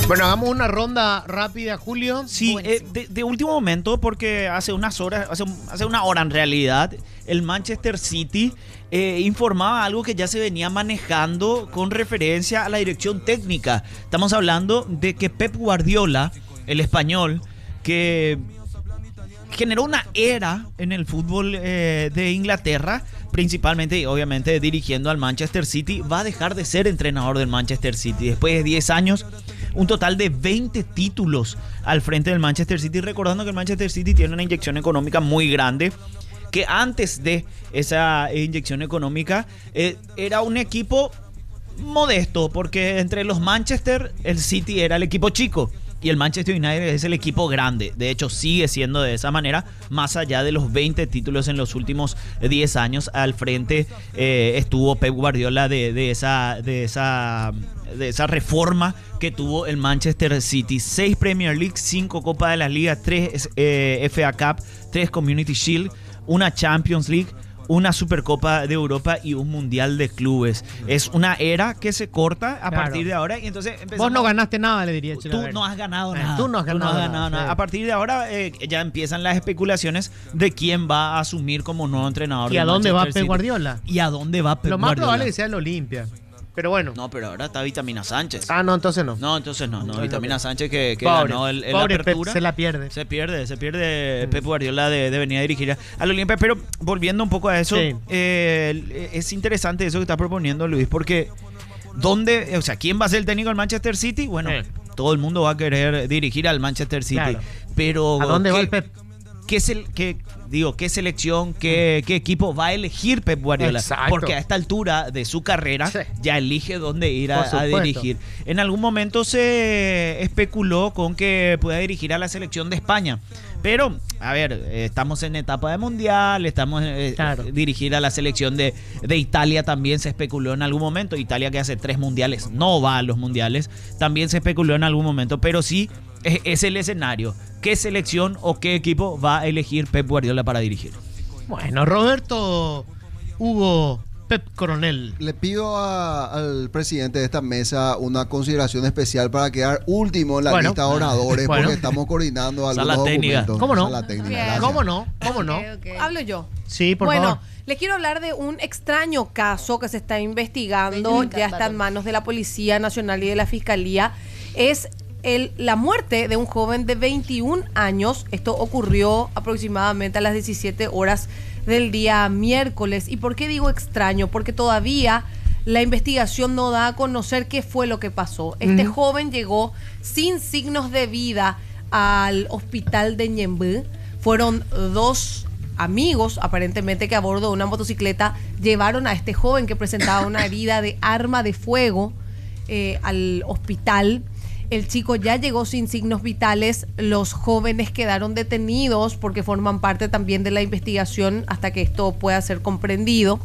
Bueno, hagamos una ronda rápida, Julio. Sí, de último momento, porque hace unas horas, hace una hora en realidad, el Manchester City informaba algo que ya se venía manejando con referencia a la dirección técnica. Estamos hablando de que Pep Guardiola, el español, que generó una era en el fútbol de Inglaterra, principalmente y obviamente dirigiendo al Manchester City, va a dejar de ser entrenador del Manchester City después de 10 años. Un total de 20 títulos al frente del Manchester City, recordando que el Manchester City tiene una inyección económica muy grande, que antes de esa inyección económica era un equipo modesto, porque entre los Manchester el City era el equipo chico y el Manchester United es el equipo grande. De hecho sigue siendo de esa manera, más allá de los 20 títulos en los últimos 10 años al frente. Estuvo Pep Guardiola de esa reforma que tuvo el Manchester City. 6 Premier League, 5 Copa de las Ligas, 3 FA Cup, 3 Community Shield, una Champions League, una Supercopa de Europa y un Mundial de Clubes. Es una era que se corta a partir de ahora. Y entonces vos no ganaste nada, le diría. Tú no has ganado nada. Tú no has ganado nada. A partir de ahora ya empiezan las especulaciones de quién va a asumir como nuevo entrenador. ¿Y a dónde va Pep Guardiola? ¿Y a dónde va Pep Guardiola? Lo más probable es que sea el Olimpia. Pero bueno. No, pero ahora está Vitamina Sánchez. Ah, no, entonces no. No, entonces no. Vitamina Sánchez que pobre, ganó el pobre apertura. Pep se la pierde. Se pierde Pep Guardiola de venir a dirigir al Olimpia. Pero volviendo un poco a eso, sí. Es interesante eso que está proponiendo Luis, porque ¿quién va a ser el técnico del Manchester City? Bueno, todo el mundo va a querer dirigir al Manchester City. Claro. Pero ¿a dónde va el Pep? ¿Qué selección, qué equipo va a elegir Pep Guardiola? Exacto. Porque a esta altura de su carrera ya elige dónde ir a dirigir. En algún momento se especuló con que pueda dirigir a la selección de España. Pero, a ver, estamos en etapa de mundial, dirigir a la selección de Italia también se especuló en algún momento. Italia, que hace 3 mundiales, no va a los mundiales, también se especuló en algún momento, pero sí es el escenario. ¿Qué selección o qué equipo va a elegir Pep Guardiola para dirigir? Bueno, Roberto Hugo Pep Coronel. Le pido al presidente de esta mesa una consideración especial para quedar último en la lista de oradores, porque estamos coordinando algunos documentos. ¿Cómo no? ¿Cómo no? Okay. Hablo yo. Sí, por favor. Bueno, les quiero hablar de un extraño caso que se está investigando, ya está en manos de la Policía Nacional y de la Fiscalía. Es la muerte de un joven de 21 años. Esto ocurrió aproximadamente a las 17 horas del día miércoles. ¿Y por qué digo extraño? Porque todavía la investigación no da a conocer qué fue lo que pasó. Este joven llegó sin signos de vida al hospital de Ñemby. Fueron 2 amigos, aparentemente, que a bordo de una motocicleta llevaron a este joven que presentaba una herida de arma de fuego al hospital. El chico ya llegó sin signos vitales. Los jóvenes quedaron detenidos porque forman parte también de la investigación hasta que esto pueda ser comprendido.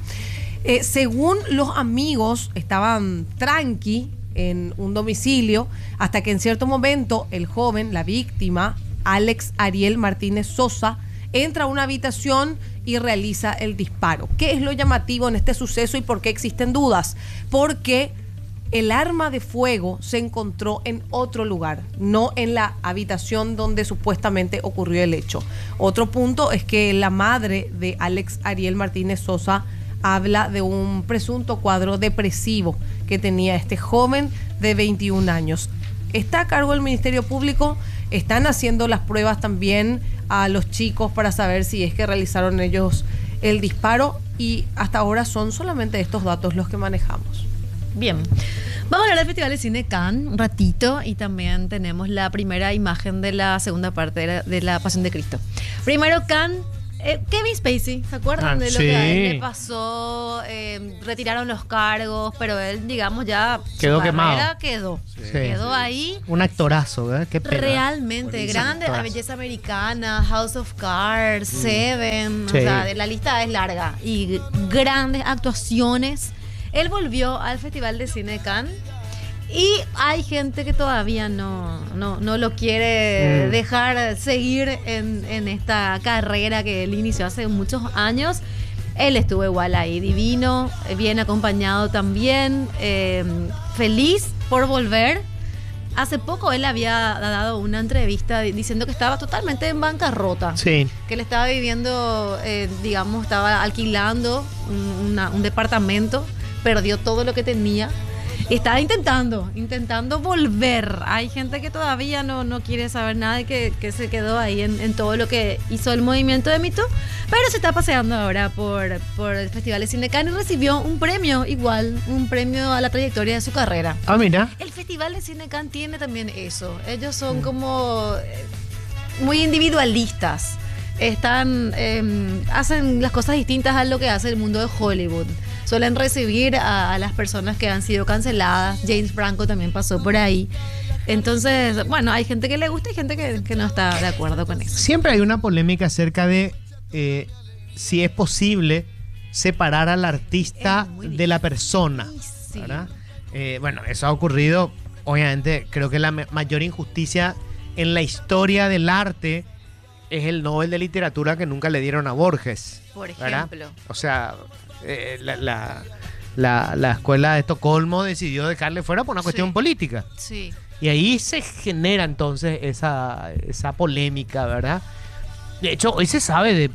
Según los amigos, estaban tranqui en un domicilio hasta que en cierto momento el joven, la víctima, Alex Ariel Martínez Sosa, entra a una habitación y realiza el disparo. ¿Qué es lo llamativo en este suceso y por qué existen dudas? Porque el arma de fuego se encontró en otro lugar, no en la habitación donde supuestamente ocurrió el hecho. Otro punto es que la madre de Alex Ariel Martínez Sosa habla de un presunto cuadro depresivo que tenía este joven de 21 años. Está a cargo del Ministerio Público, están haciendo las pruebas también a los chicos para saber si es que realizaron ellos el disparo, y hasta ahora son solamente estos datos los que manejamos. Bien, vamos a hablar del Festival de Cine Cannes un ratito, y también tenemos la primera imagen de la segunda parte de la Pasión de Cristo. Primero Cannes, Kevin Spacey, ¿se acuerdan de lo que a él le pasó? Retiraron los cargos, pero él, digamos, ya quedó quemado. Quedó ahí. Un actorazo, ¿verdad? Qué pena. Realmente grande, La Belleza Americana, House of Cards, Seven, o sea, la lista es larga, y grandes actuaciones. Él volvió al Festival de Cine de Cannes y hay gente que todavía no lo quiere dejar seguir en esta carrera que él inició hace muchos años. Él estuvo igual ahí, divino, bien acompañado también, feliz por volver. Hace poco él había dado una entrevista diciendo que estaba totalmente en bancarrota. Sí. Que él estaba viviendo, digamos, estaba alquilando un departamento, perdió todo lo que tenía. Y estaba intentando volver. Hay gente que todavía no quiere saber nada y que se quedó ahí en todo lo que hizo el movimiento de Me Too, pero se está paseando ahora por el Festival de Cine Cannes y recibió un premio un premio a la trayectoria de su carrera. Ah, mira. El Festival de Cine Cannes tiene también eso. Ellos son como muy individualistas. Hacen las cosas distintas a lo que hace el mundo de Hollywood. Suelen recibir a las personas que han sido canceladas. James Franco también pasó por ahí. Entonces, bueno, hay gente que le gusta y gente que no está de acuerdo con eso. Siempre hay una polémica acerca de si es posible separar al artista de la persona, ¿verdad? Bueno, eso ha ocurrido, obviamente, creo que la mayor injusticia en la historia del arte es el Nobel de Literatura que nunca le dieron a Borges. Por ¿verdad? ejemplo. O sea, la escuela de Estocolmo decidió dejarle fuera por una cuestión política. Sí. Y ahí se genera entonces esa polémica, ¿verdad? De hecho, hoy se sabe de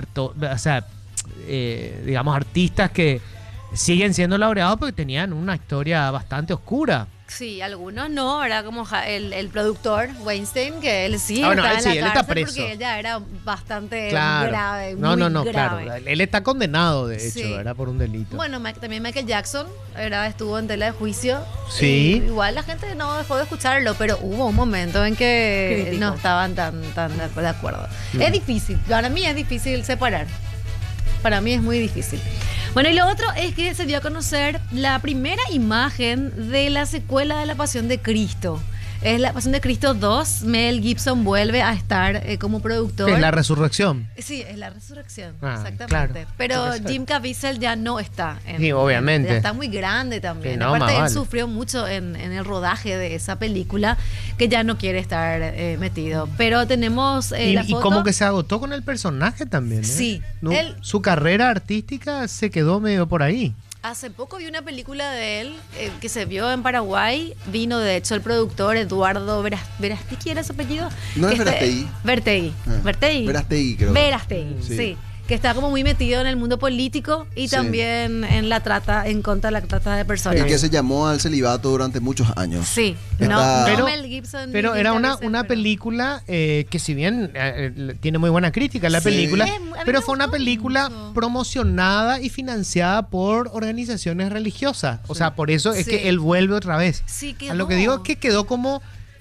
digamos, artistas que siguen siendo laureados porque tenían una historia bastante oscura. Sí, algunos no, ¿verdad? Como el productor Weinstein, que él sí bueno, está en la él está cárcel preso. porque él ya era bastante Claro. grave, No, muy claro. grave. Él está condenado, de hecho, Sí. ¿verdad? Por un delito. Bueno, también Michael Jackson, ¿verdad? Estuvo en tela de juicio. Sí. Y igual la gente no dejó de escucharlo, pero hubo un momento en que Crítico. no estaban tan de acuerdo. Es difícil, para mí es difícil separar. Para mí es muy difícil. Bueno, y lo otro es que se dio a conocer la primera imagen de la secuela de La Pasión de Cristo. Es La Pasión de Cristo 2. Mel Gibson vuelve a estar como productor. ¿Qué es la resurrección? Sí, es la resurrección, Ah, exactamente. claro. Pero Puede ser. Jim Caviezel ya no está. Sí, obviamente. Ya está muy grande también. Sí, no, Aparte, más él vale. sufrió mucho en el rodaje de esa película, que ya no quiere estar metido. Pero tenemos la Y foto. como que se agotó con el personaje también, ¿eh? Sí. No, Él- su carrera artística se quedó medio por ahí. Hace poco vi una película de él que se vio en Paraguay. Vino, de hecho, el productor Eduardo Verástegui, ¿era su apellido? No Que es está- Verástegui. Verástegui. Verástegui, creo. Verástegui, Sí. sí. Que está como muy metido en el mundo político y Sí. también en contra de la trata de personas. Y que se llamó al celibato durante muchos años. Sí, Está- no Mel Gibson. Pero ni era Jim una Caviezel, película que si bien tiene muy buena crítica la Sí. película, A mí pero me fue una gustó película mucho. promocionada y financiada por organizaciones religiosas. O sea, por eso es Sí. que él vuelve otra vez. Sí, A lo que digo es que quedó como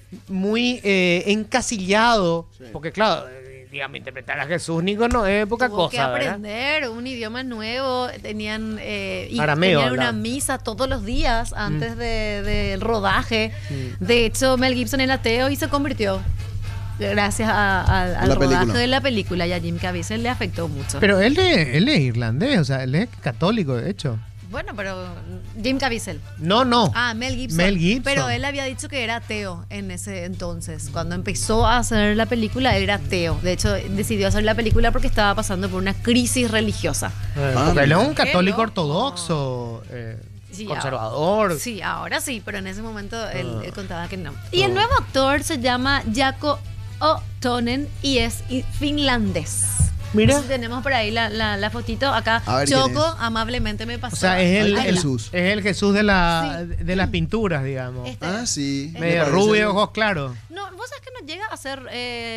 muy encasillado, porque claro, digamos, interpretar a Jesús, Nico, no es poca Tuvo que cosa, ¿verdad? aprender un idioma nuevo. Tenían, Arameo tenían una hablaban. misa todos los días antes del rodaje. De hecho, Mel Gibson era ateo y se convirtió gracias al La rodaje película. de la película. Y a Jim Caviezel le afectó mucho. Pero él es irlandés, o sea, él es católico, de hecho. Bueno, pero Jim Caviezel. No. Ah, Mel Gibson. Mel Gibson. Pero él había dicho que era ateo en ese entonces. Cuando empezó a hacer la película, él era ateo. De hecho, decidió hacer la película porque estaba pasando por una crisis religiosa. Porque él es un Qué católico loco. ortodoxo, Sí, conservador. Sí, ahora sí, pero en ese momento él contaba que no. Y el nuevo actor se llama Jaakko O'Tonen y es finlandés. Mira. Entonces tenemos por ahí la fotito. Acá A ver, ¿quién Choco es? amablemente me pasó. O sea, es el, Ay, el- Jesús. es el Jesús de las pinturas, digamos. Este- Ah, sí. me Medio parece. rubio, ojos claros. No, vos sabés que no llega a ser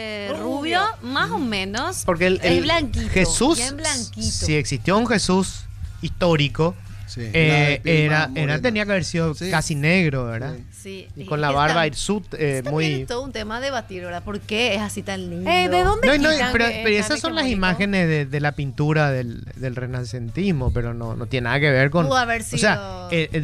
rubio, más o menos. Porque es blanquito. Jesús, Bien blanquito. si existió un Jesús histórico, Sí, la de piel más morena. tenía que haber sido Sí. casi negro, ¿verdad? Sí. Y con la barba hirsut, También muy... es todo un tema a debatir, ¿verdad? ¿Por qué es así tan lindo? ¿De dónde No, quitan pero que es esas tan son las hegemónico? imágenes de la pintura del renacentismo, pero no tiene nada que ver con... Pudo haber O sea, sido-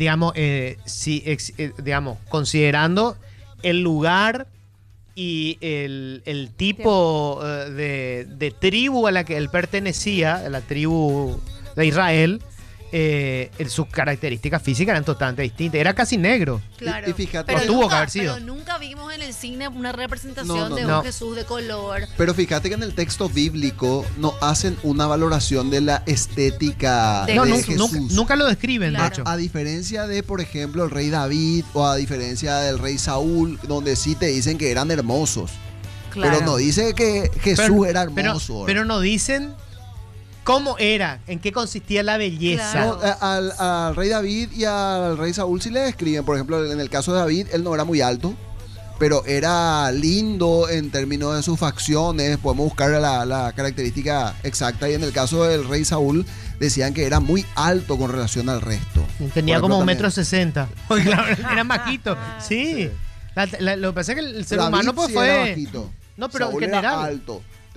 digamos, considerando el lugar y el tipo de tribu a la que él pertenecía, la tribu de Israel, sus características físicas eran totalmente distintas. Era casi negro. Claro. Y fíjate, pero tuvo nunca, que haber sido. Pero nunca vimos en el cine una representación de no. un Jesús de color. Pero fíjate que en el texto bíblico no hacen una valoración de la estética de Jesús. Nunca lo describen, Claro. de hecho. A diferencia de, por ejemplo, el rey David o a diferencia del rey Saúl, donde sí te dicen que eran hermosos. Claro. Pero no dice que Jesús era hermoso. Pero no dicen cómo era, en qué consistía la belleza. Claro. No, al rey David y al rey Saúl sí le describen. Por ejemplo, en el caso de David, él no era muy alto, pero era lindo en términos de sus facciones. Podemos buscar la característica exacta. Y en el caso del rey Saúl, decían que era muy alto con relación al resto. Tenía Por como ejemplo, 1,60 m. Claro, era bajito. Sí. Lo que pasa es que el ser David humano pues sí fue... era bajito. No, pero Saúl en general. era alto.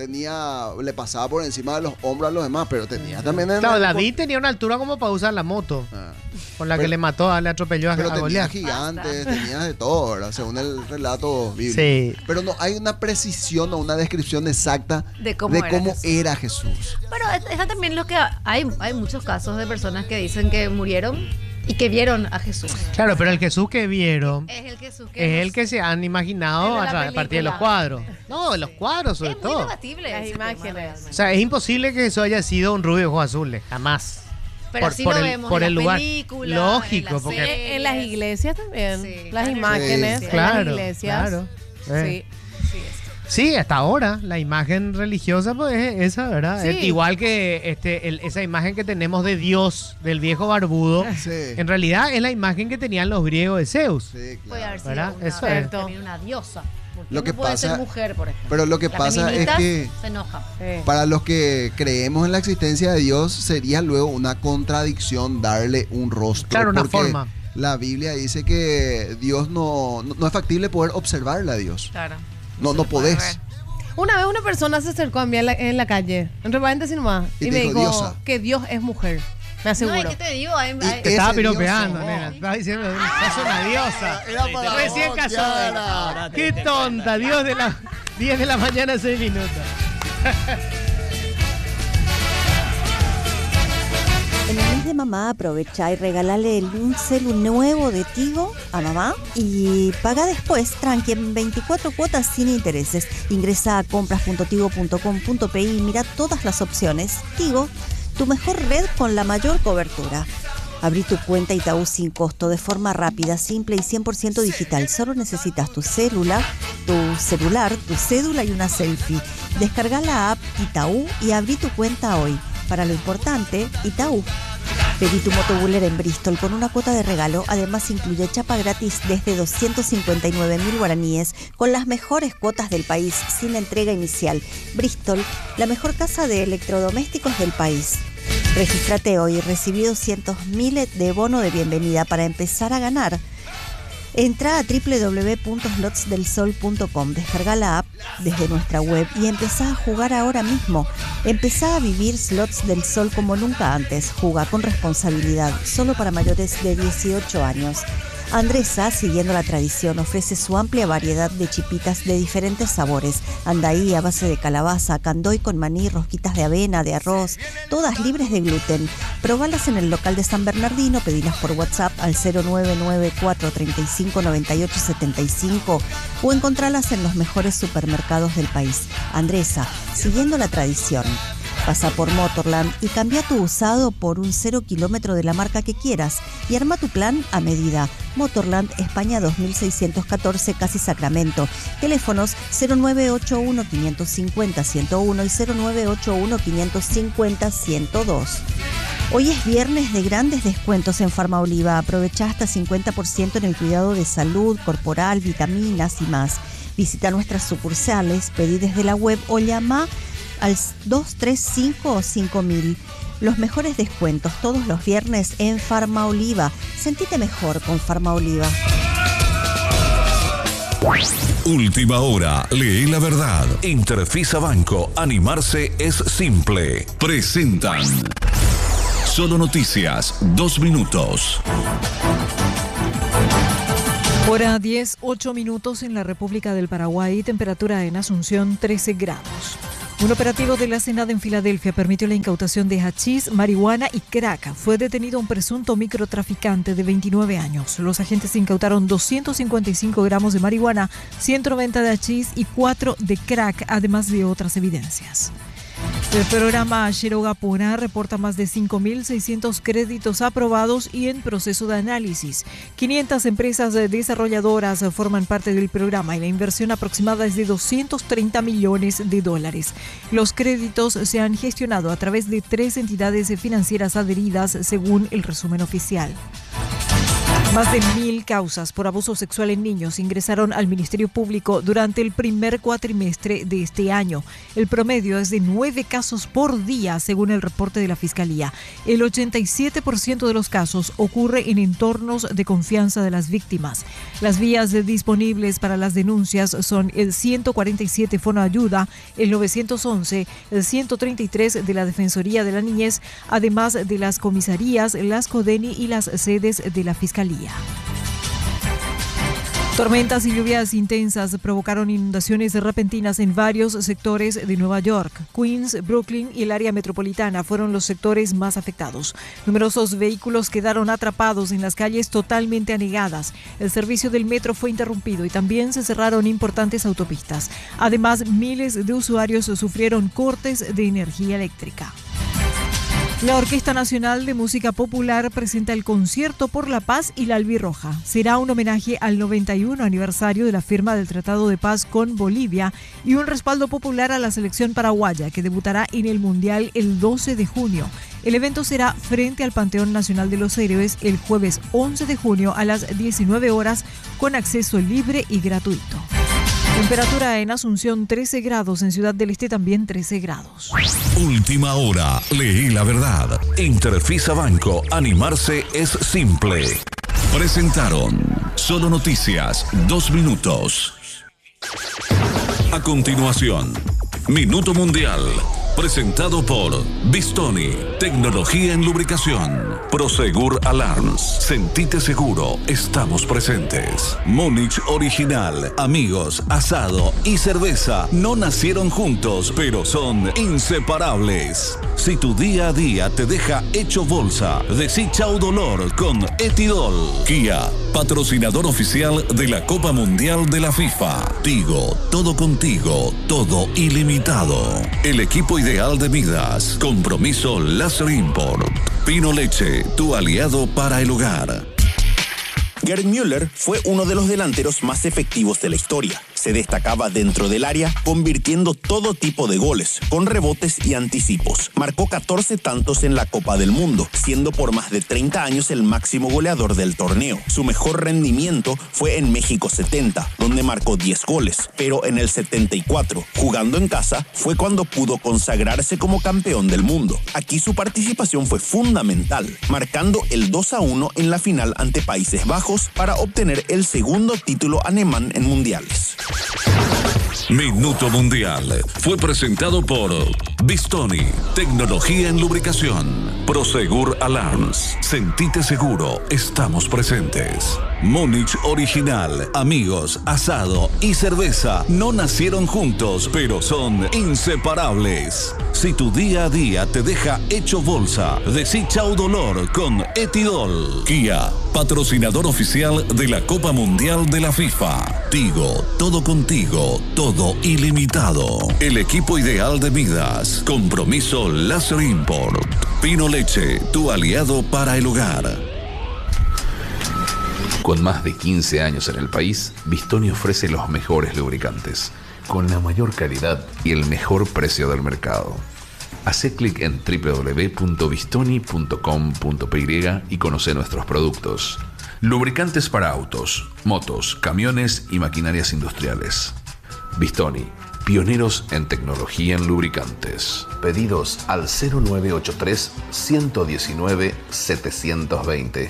Le pasaba por encima de los hombros a los demás, pero tenía también... Claro, David tenía una altura como para usar la moto, con la que le mató, le atropelló a Pero tenía Goliat. gigantes, tenía de todo, ¿verdad? Según el relato bíblico. Sí. Pero no hay una precisión o una descripción exacta De cómo era Jesús. Pero está también lo que hay muchos casos de personas que dicen que murieron y que vieron a Jesús. Claro, pero el Jesús que vieron Es el Jesús es el que se han imaginado Es de la a partir de los película. cuadros. No, de los cuadros sobre es muy todo. debatible Las ese imágenes. tema, realmente. O sea, es imposible que eso haya sido un rubio de ojos azules, jamás. Pero sí lo vemos en las películas, Lógico, en las porque series. En las iglesias también. Sí, Las claro. imágenes Sí. en Claro, las iglesias. claro. Sí. Sí, hasta ahora la imagen religiosa pues es esa, ¿verdad? Sí. Igual que esa imagen que tenemos de Dios, del viejo barbudo, Sí. en realidad es la imagen que tenían los griegos de Zeus. Sí, Puede claro. haber sido ¿Verdad? una, Eso es. también una diosa. Porque Lo que no puede pasa- ser mujer, por ejemplo. Pero lo que Las pasa es feministas que se enojan. para los que creemos en la existencia de Dios, sería luego una contradicción darle un rostro. Claro, una porque forma. La Biblia dice que Dios no es factible poder observarle a Dios. Claro. No se lo puede podés. ver. Una vez una persona se acercó a mí en la calle, entre paréntesis nomás, Y y te me dijo, dijo "Diosa". que Dios es mujer. Me aseguro. No, ¿y qué te digo? Te estaba Ese piropeando, Dios, nena. Te estaba diciendo, sos una diosa. Era para Recién vos, casada. Kiara. Qué tonta, Dios de la 10 de la mañana, 6 minutos. En el mes de mamá aprovecha y regálale un celu nuevo de Tigo a mamá y paga después, tranqui, en 24 cuotas sin intereses. Ingresa a compras.tigo.com.pe y mira todas las opciones. Tigo, tu mejor red con la mayor cobertura. Abrí tu cuenta Itaú sin costo, de forma rápida, simple y 100% digital. Solo necesitas tu celular, tu cédula y una selfie. Descarga la app Itaú y abrí tu cuenta hoy. Para lo importante, Itaú. Pedí tu motobuller en Bristol con una cuota de regalo. Además incluye chapa gratis desde 259.000 guaraníes con las mejores cuotas del país sin entrega inicial. Bristol, la mejor casa de electrodomésticos del país. Regístrate hoy y recibí 200.000 de bono de bienvenida para empezar a ganar. Entra a www.slotsdelsol.com, descarga la app desde nuestra web y empezá a jugar ahora mismo. Empezá a vivir Slots del Sol como nunca antes. Juega con responsabilidad, solo para mayores de 18 años. Andresa, siguiendo la tradición, ofrece su amplia variedad de chipitas de diferentes sabores. Andaí a base de calabaza, candoy con maní, rosquitas de avena, de arroz, todas libres de gluten. Probalas en el local de San Bernardino, pedilas por WhatsApp al 0994359875 o encontralas en los mejores supermercados del país. Andresa, siguiendo la tradición. Pasa por Motorland y cambia tu usado por un 0 kilómetro de la marca que quieras y arma tu plan a medida. Motorland, España 2614, Casi Sacramento. Teléfonos 0981-550-101 y 0981-550-102. Hoy es viernes de grandes descuentos en Farma Oliva. Aprovecha hasta 50% en el cuidado de salud corporal, vitaminas y más. Visita nuestras sucursales, pedí desde la web o llama al 235 5000. Los mejores descuentos todos los viernes en Farma Oliva. Sentite mejor con Farma Oliva. Última hora, lee la verdad. Interfisa Banco, animarse es simple. Presentan Solo Noticias, 2 minutos. Hora 10, 8 minutos en la República del Paraguay, temperatura en Asunción 13 grados. Un operativo de la Senada en Filadelfia permitió la incautación de hachís, marihuana y crack. Fue detenido un presunto microtraficante de 29 años. Los agentes incautaron 255 gramos de marihuana, 190 de hachís y 4 de crack, además de otras evidencias. El programa Sherogapura reporta más de 5.600 créditos aprobados y en proceso de análisis. 500 empresas desarrolladoras forman parte del programa y la inversión aproximada es de $230 millones. Los créditos se han gestionado a través de 3 entidades financieras adheridas, según el resumen oficial. Más de 1.000 causas por abuso sexual en niños ingresaron al Ministerio Público durante el primer cuatrimestre de este año. El promedio es de 9 casos por día, según el reporte de la Fiscalía. El 87% de los casos ocurre en entornos de confianza de las víctimas. Las vías disponibles para las denuncias son el 147 Fonoayuda, el 911, el 133 de la Defensoría de la Niñez, además de las comisarías, las CODENI y las sedes de la Fiscalía. Tormentas y lluvias intensas provocaron inundaciones repentinas en varios sectores de Nueva York. Queens, Brooklyn y el área metropolitana fueron los sectores más afectados. Numerosos vehículos quedaron atrapados en las calles totalmente anegadas. El servicio del metro fue interrumpido y también se cerraron importantes autopistas. Además, miles de usuarios sufrieron cortes de energía eléctrica. La Orquesta Nacional de Música Popular presenta el Concierto por la Paz y la Albirroja. Será un homenaje al 91 aniversario de la firma del Tratado de Paz con Bolivia y un respaldo popular a la selección paraguaya, que debutará en el Mundial el 12 de junio. El evento será frente al Panteón Nacional de los Héroes el jueves 11 de junio a las 19 horas con acceso libre y gratuito. Temperatura en Asunción 13 grados, en Ciudad del Este también 13 grados. Última hora, leí la verdad. Interfisa Banco, animarse es simple. Presentaron Solo Noticias, 2 minutos. A continuación, Minuto Mundial. Presentado por Bistoni, tecnología en lubricación. Prosegur Alarms, sentite seguro, estamos presentes. Múnich Original, amigos, asado y cerveza no nacieron juntos, pero son inseparables. Si tu día a día te deja hecho bolsa, decí chau dolor con Etidol. Kia, patrocinador oficial de la Copa Mundial de la FIFA. Tigo, todo contigo, todo ilimitado. El equipo ideal de Midas. Compromiso Láser Import. Pino Leche, tu aliado para el hogar. Gerd Müller fue uno de los delanteros más efectivos de la historia. Se destacaba dentro del área, convirtiendo todo tipo de goles, con rebotes y anticipos. Marcó 14 tantos en la Copa del Mundo, siendo por más de 30 años el máximo goleador del torneo. Su mejor rendimiento fue en México 70, donde marcó 10 goles. Pero en el 74, jugando en casa, fue cuando pudo consagrarse como campeón del mundo. Aquí su participación fue fundamental, marcando el 2-1 en la final ante Países Bajos para obtener el segundo título alemán en mundiales. Minuto Mundial fue presentado por Bistoni, tecnología en lubricación. Prosegur Alarms, sentite seguro, estamos presentes. Múnich Original, amigos, asado y cerveza no nacieron juntos, pero son inseparables. Si tu día a día te deja hecho bolsa, decí chau dolor con Etidol. Kia, patrocinador oficial de la Copa Mundial de la FIFA. Tigo, todo contigo, todo ilimitado. El equipo ideal de Midas. Compromiso Láser Import. Pino Leche, tu aliado para el hogar. Con más de 15 años en el país, Bistoni ofrece los mejores lubricantes, con la mayor calidad y el mejor precio del mercado. Hacé clic en www.bistoni.com.py y conoce nuestros productos. Lubricantes para autos, motos, camiones y maquinarias industriales. Bistoni, pioneros en tecnología en lubricantes. Pedidos al 0983 119 720.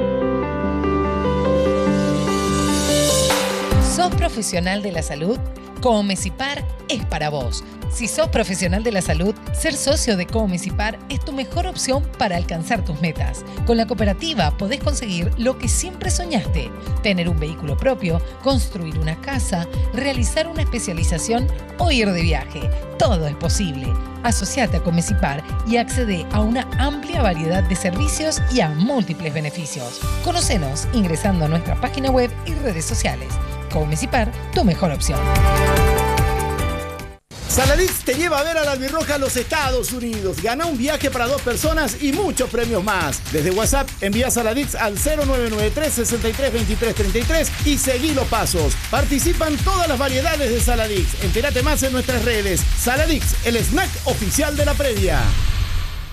¿Sos profesional de la salud? Comecipar es para vos. Si sos profesional de la salud, ser socio de Comecipar es tu mejor opción para alcanzar tus metas. Con la cooperativa podés conseguir lo que siempre soñaste: tener un vehículo propio, construir una casa, realizar una especialización o ir de viaje. Todo es posible. Asociate a Comecipar y accede a una amplia variedad de servicios y a múltiples beneficios. Conocenos ingresando a nuestra página web y redes sociales. Comecipar, tu mejor opción. Saladix te lleva a ver a la Albirroja a los Estados Unidos. Gana un viaje para 2 personas y muchos premios más. Desde WhatsApp envía Saladix al 0993 63 23 33 y seguí los pasos. Participan todas las variedades de Saladix. Entérate más en nuestras redes. Saladix, el snack oficial de la previa.